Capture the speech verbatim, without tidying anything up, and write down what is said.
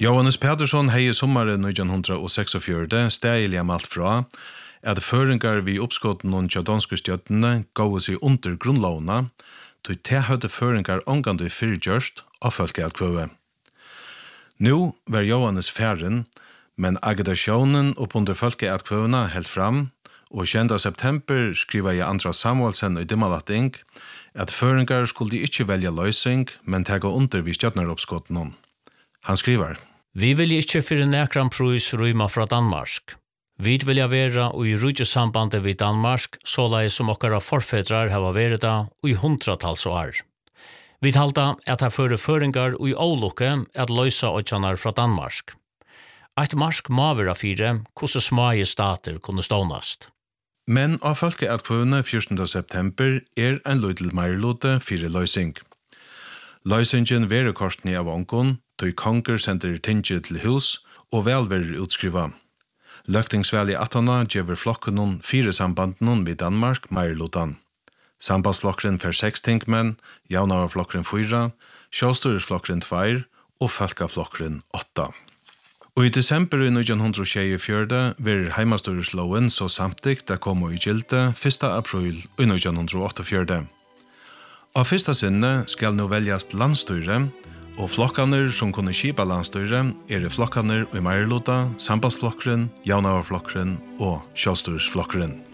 Johannes Pedersen hei i sommaren nitjan seksogfjøruti stægilega malt fra at føringar vi oppskotten og tjadonske stjøttene gav seg under grunnlovna, tog te høyde føringar omgående fyrgjørst av folkealkvøve. Nå var Johannes færen, men agitasjonen opp under folkealkvøvene helt fram, og tjenda september skriva i Andra Samuelsen i Dimmalatting at føringar skulle ikke velja løsing, men tega under vi stjøtneroppskotten. Han skriver: Vi vil ikke fyrir nekran prøys røyma fra Danmark. Vi vil ja vera og i rujtjesambandet vid Danmark, såleis som okkara forfedrar hava vært da og i hundratals år. Vi talda at her fører føringar og i ålukke at løysa åtjanar fra Danmark. Eit marsk må vera fire, hvordan smage stater kunne stånast. Men av folkeatkvøvene fjortende september er en løydel meirlote fire løysing. Løysingen vere kortni av onkon, tog konger sender tingje til hus og vel verer utskriva. Løktingsvel i attana gjever flokken fire sambanden vid Danmark meirlotan. Sambandsflokkren fer seks tingmenn, jaunavarflokkren fyra, sjåstoresflokkren tveir og folkeflokkren åtta. Og i desember i nitjan tjuefjøruti verer heimastoresloven så samtidig det kommer i gilde første april i nitjan åttiofjøruti. Av første sinne skal nå veljas landstyre, og flokkaner som kunne kipa landstyre er flokkaner i meirlota, sambandsflokkren, jaunavarflokkren og sjåstoresflokkren.